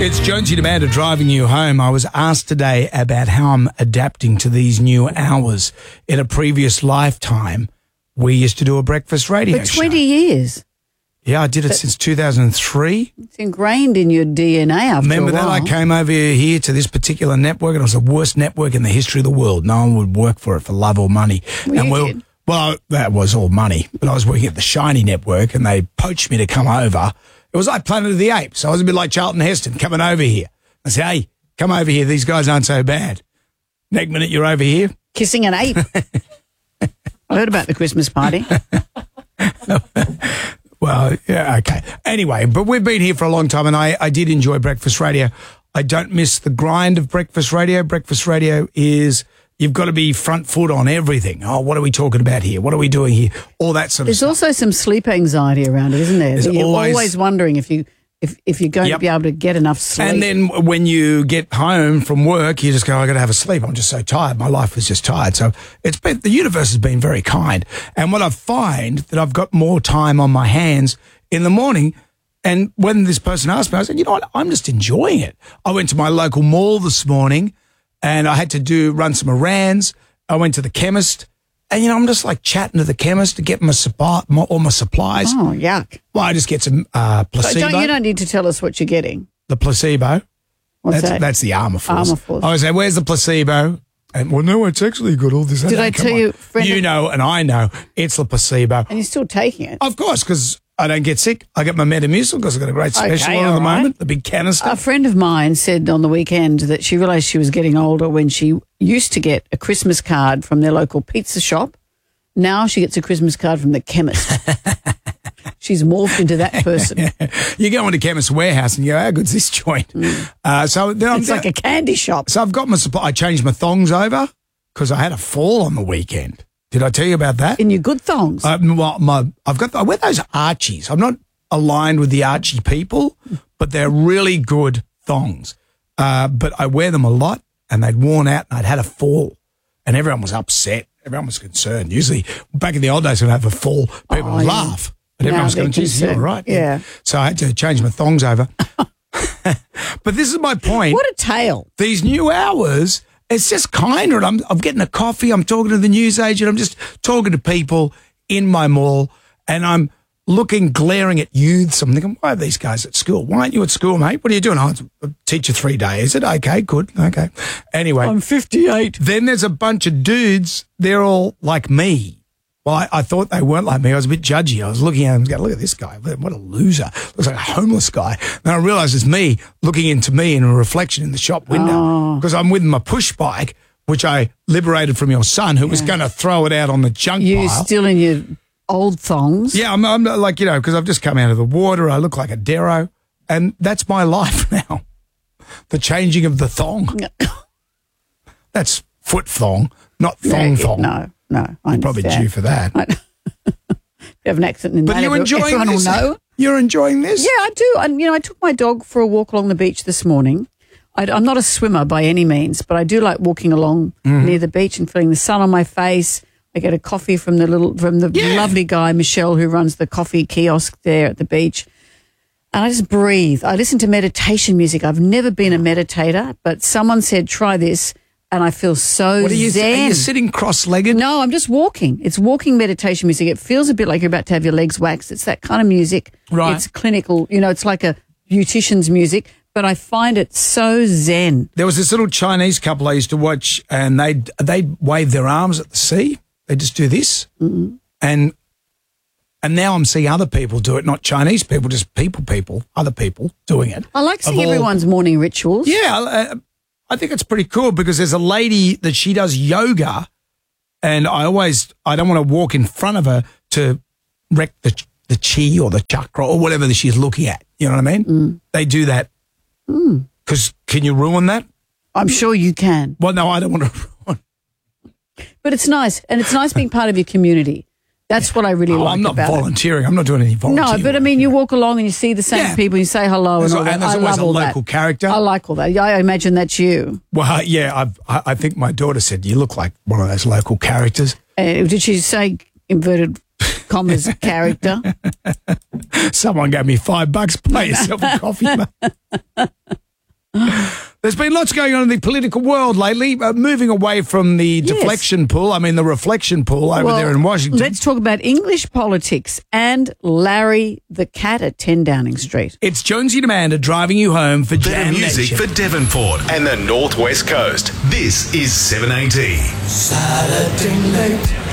It's Jonesy Demander driving you home. I was asked today about how I'm adapting to these new hours. In a previous lifetime, we used to do a breakfast radio For 20 years. Yeah, I did it since 2003. It's ingrained in your DNA after Remember a while. that? I came over here to this particular network, and it was the worst network in the history of the world. No one would work for it for love or money. Well, and you did. Well, that was all money. But I was working at the Shiny Network, and they poached me to come over. It was like Planet of the Apes. I was a bit like Charlton Heston coming over here. I said, hey, come over here. These guys aren't so bad. Next minute, you're over here. Kissing an ape. I heard about the Christmas party. Well, yeah, okay. Anyway, but we've been here for a long time, and I did enjoy breakfast radio. I don't miss the grind of breakfast radio. Breakfast radio is, you've got to be front foot on everything. Oh, what are we talking about here? What are we doing here? All that sort of There's stuff. also some sleep anxiety around it, isn't there? There's You're always- always wondering if you're going Yep. to be able to get enough sleep. And then when you get home from work, you just go, I got to have a sleep. I'm just so tired. My life was just tired. So the universe has been very kind. And what I find that I've got more time on my hands in the morning. And when this person asked me, I said, you know what? I'm just enjoying it. I went to my local mall this morning and I had to run some errands. I went to the chemist. And, I'm just like chatting to the chemist to get all my supplies. Oh, yuck. Well, I just get some But placebo. you don't need to tell us what you're getting. The placebo. What's that? That's the Armour Force. Armour Force. I was like, where's the placebo? And, well, no, it's actually got all this. Did I tell you, friend You of- know, and I know, it's the placebo. And you're still taking it. Of course, because I don't get sick. I get my Metamucil because I've got a great special Okay, on at the all right. moment, the big canister. A friend of mine said on the weekend that she realised she was getting older when she used to get a Christmas card from their local pizza shop. Now she gets a Christmas card from the chemist. She's morphed into that person. You go into Chemist Warehouse and you go, how good's this joint? So then It's like a candy shop. So I've got my supply. I changed my thongs over because I had a fall on the weekend. Did I tell you about that? In your good thongs. I wear those Archies. I'm not aligned with the Archie people, but they're really good thongs. But I wear them a lot, and they'd worn out, and I'd had a fall, and everyone was upset. Everyone was concerned. Usually, back in the old days, when I have a fall, people would laugh, but everyone was they're going, "Geez, you're all right." Yeah. So I had to change my thongs over. But this is my point. What a tale. These new hours, it's just kinder. I'm getting a coffee. I'm talking to the newsagent. I'm just talking to people in my mall, and I'm glaring at youths. I'm thinking, why are these guys at school? Why aren't you at school, mate? What are you doing? Oh, I teach you 3 days. Is it? Okay, good. Okay. Anyway. I'm 58. Then there's a bunch of dudes. They're all like me. Well, I thought they weren't like me. I was a bit judgy. I was looking at them and going, look at this guy. What a loser. Looks like a homeless guy. Then I realised it's me looking into me in a reflection in the shop window because I'm with my push bike, which I liberated from your son, who was going to throw it out on the junk You pile. still in your old thongs? Yeah, I'm like, because I've just come out of the water. I look like a Darrow. And that's my life now. The changing of the thong. That's foot thong, not thong. No. I You're probably understand. due for that. You have an accent in But that. you're enjoying everyone this? will know. You're enjoying this? Yeah, I do. And, I took my dog for a walk along the beach this morning. I'm not a swimmer by any means, but I do like walking along near the beach and feeling the sun on my face. I get a coffee from the lovely guy, Michelle, who runs the coffee kiosk there at the beach. And I just breathe. I listen to meditation music. I've never been a meditator, but someone said, try this. And I feel so What are you, zen. are you sitting cross-legged? No, I'm just walking. It's walking meditation music. It feels a bit like you're about to have your legs waxed. It's that kind of music. Right. It's clinical. It's like a beautician's music, but I find it so zen. There was this little Chinese couple I used to watch, and they'd wave their arms at the sea. They just do this. Mm-hmm. And now I'm seeing other people do it, not Chinese people, just people, other people doing it. I like seeing everyone's morning rituals. Yeah, I think it's pretty cool because there's a lady that she does yoga, and I don't want to walk in front of her to wreck the chi or the chakra or whatever that she's looking at. You know what I mean? Mm. They do that. Because can you ruin that? I'm sure you can. Well, no, I don't want to ruin. But it's nice, and it's nice being part of your community. That's what I really like I'm not about volunteering. I'm not doing any volunteering. No, but I mean, you walk along and you see the same people, you say hello and all that. And there's I always love a all local that. character. I like all that. I imagine that's you. Well, yeah, I think my daughter said, you look like one of those local characters. Did she say inverted commas character? Someone gave me $5. Buy yourself a coffee. There's been lots going on in the political world lately, moving away from the deflection pool, the reflection pool over there in Washington. Let's talk about English politics and Larry the cat at 10 Downing Street. It's Jonesy and Amanda driving you home for Better Jam music Nation. for Devonport and the Northwest Coast. This is 780. Saturday night.